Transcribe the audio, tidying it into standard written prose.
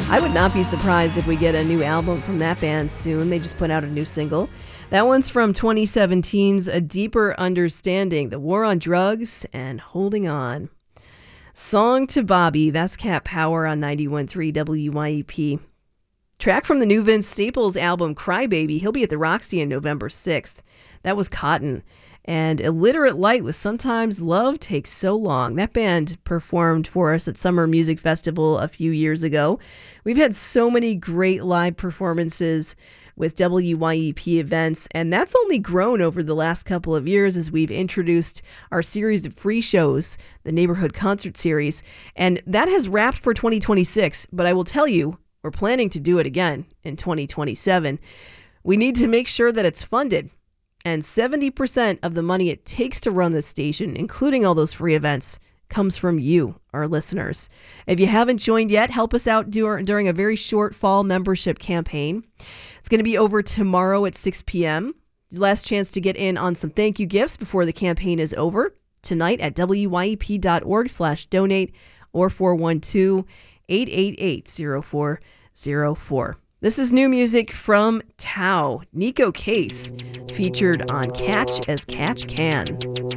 I would not be surprised if we get a new album from that band soon. They just put out a new single. That one's from 2017's A Deeper Understanding, The War on Drugs and Holding On. Song to Bobby, that's Cat Power on 91.3 WYEP. Track from the new Vince Staples album, Crybaby. He'll be at the Roxy on November 6th. That was Cotton. And Illiterate Light with Sometimes Love Takes So Long. That band performed for us at Summer Music Festival a few years ago. We've had so many great live performances with WYEP events, and that's only grown over the last couple of years as we've introduced our series of free shows, the Neighborhood Concert Series, and that has wrapped for 2026, but I will tell you, we're planning to do it again in 2027. We need to make sure that it's funded, and 70% of the money it takes to run this station, including all those free events, comes from you, our listeners. If you haven't joined yet, help us out during a very short fall membership campaign. It's going to be over tomorrow at 6 p.m. Last chance to get in on some thank you gifts before the campaign is over. Tonight at wyep.org/donate or 412-888-0404. This is new music from Tao, Nico Case, featured on Catch as Catch Can.